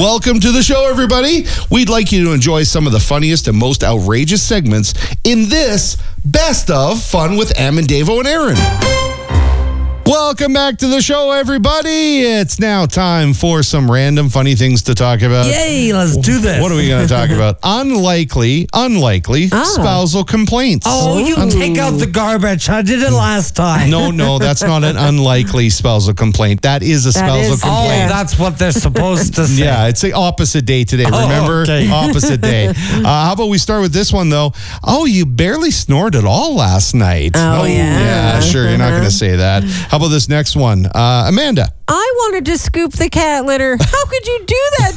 Welcome to the show, everybody. We'd like you to enjoy some of the funniest and most outrageous segments in this Best of Fun with Am and Davo and Aaron. Welcome back to the show, everybody. It's now time for some random funny things to talk about. Yay, let's do this. What are we going to talk about? Unlikely spousal complaints. Oh, you take out the garbage. I did it last time. No, that's not an unlikely spousal complaint. That is a spousal complaint. Oh, that's what they're supposed to say. Yeah, it's the opposite day today. Remember? Okay. Opposite day. How about we start with this one, though? Oh, you barely snored at all last night. Oh, yeah. Yeah, sure. You're not going to say that. How about this next one? Amanda. I wanted to scoop the cat litter. How could you do that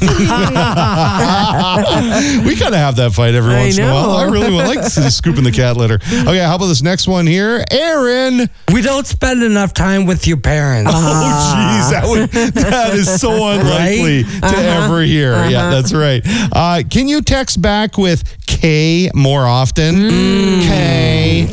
to me? We kind of have that fight every once in a while. I really would like to see scooping the cat litter. Okay, how about this next one here? Aaron. We don't spend enough time with your parents. Oh, jeez. That is so unlikely to ever hear. Yeah, that's right. Can you text back with K more often? K.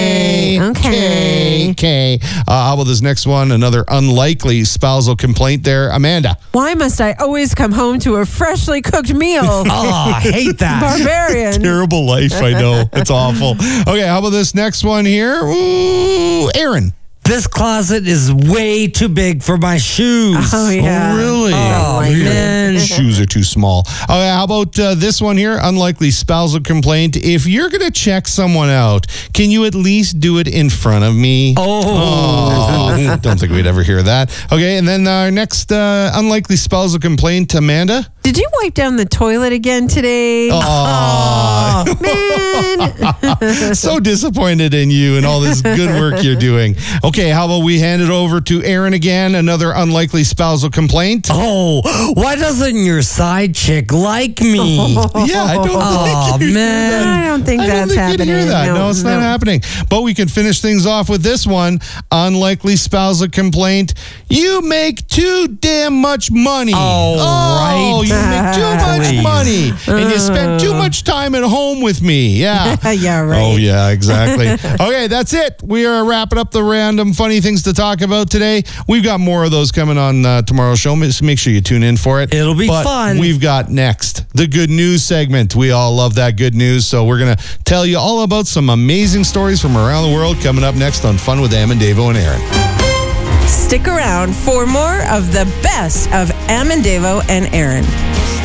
How about this next one? Another unlikely spousal complaint there. Amanda. Why must I always come home to a freshly cooked meal? Oh, I hate that. Barbarian. Terrible life, I know. It's awful. Okay, how about this next one here? Ooh, Aaron. This closet is way too big for my shoes. Oh, yeah. Oh, really? Oh, man. Shoes are too small. Okay, how about this one here? Unlikely spousal complaint. If you're going to check someone out, can you at least do it in front of me? Oh. Don't think we'd ever hear that. Okay, and then our next unlikely spousal complaint, Amanda. Did you wipe down the toilet again today? Oh, Man. so disappointed in you and all this good work you're doing. Okay, how about we hand it over to Aaron again? Another unlikely spousal complaint. Oh, why doesn't your side chick like me? Yeah, I don't think man. I don't think that's you'd happening. hear that. No, it's not no. happening. But we can finish things off with this one. Unlikely spousal complaint. You make too damn much money. Oh, right. You make too much Please. money. And you spend too much time at home with me. Yeah. Yeah, right. Oh, yeah, exactly. Okay, that's it. We are wrapping up the random funny things to talk about today. We've got more of those coming on tomorrow's show. Just make sure you tune in for it. It'll be fun. We've got next the good news segment. We all love that good news. So we're going to tell you all about some amazing stories from around the world coming up next on Fun with Am and Davo and Aaron. Stick around for more of the best of Am and Davo and Aaron.